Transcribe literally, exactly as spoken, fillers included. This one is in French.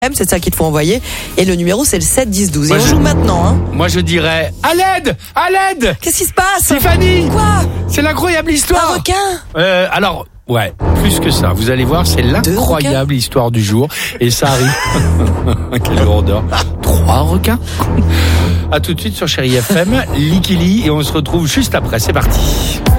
C'est ça qu'il faut envoyer. Et le numéro, c'est le sept dix douze. Moi, et on je... joue maintenant. Hein. Moi, je dirais à l'aide, à l'aide. Qu'est-ce qui se passe? Tiffany. Quoi? C'est l'incrroyable histoire. Un requin? euh, Alors, ouais, plus que ça. Vous allez voir, c'est l'incroyable histoire du jour. Et ça arrive. Quelle lourdeur. Trois requins. À tout de suite sur Chérie F M, Likili. Et on se retrouve juste après. C'est parti.